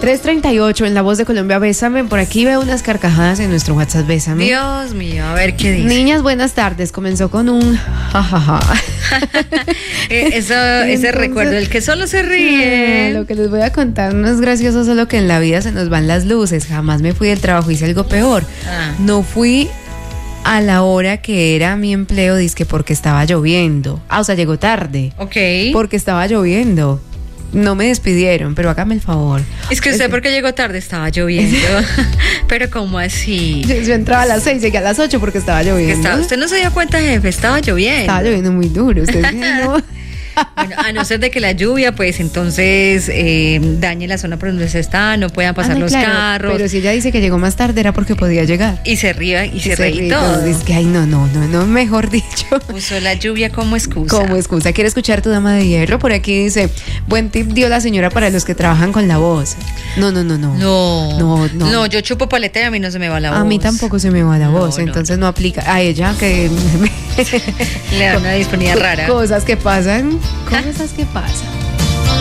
3:38 en La Voz de Colombia. Bésame. Por aquí veo unas carcajadas en nuestro WhatsApp. Bésame. Dios mío, a ver qué dice. Niñas, buenas tardes. Comenzó con un jajaja. Ese recuerdo, el que solo se ríe. Lo que les voy a contar no es gracioso, solo que en la vida se nos van las luces. Jamás me fui del trabajo, hice algo peor. No fui a la hora que era mi empleo, dizque porque estaba lloviendo. O sea, llegó tarde. Ok. Porque estaba lloviendo. No me despidieron, pero hágame el favor. Es que usted porque llegó tarde, estaba lloviendo. Pero ¿cómo así? Yo entraba a las 6, llegué a las 8 porque estaba lloviendo. Usted no se dio cuenta, jefe, estaba lloviendo. Estaba lloviendo muy duro, usted no. Bueno, a no ser de que la lluvia, pues entonces dañe la zona por donde se está, no puedan pasar los carros. Pero si ella dice que llegó más tarde era porque podía llegar. Y se ríe y se ríe todo. Dice que, ay, no, mejor dicho. Usó la lluvia como excusa. Como excusa. ¿Quiere escuchar tu dama de hierro? Por aquí dice, buen tip dio la señora para los que trabajan con la voz. No. No, yo chupo paleta y a mí no se me va la voz. A mí tampoco se me va la voz, entonces no aplica. A ella que le da una disponida rara. Cosas que pasan. Cosas que pasan.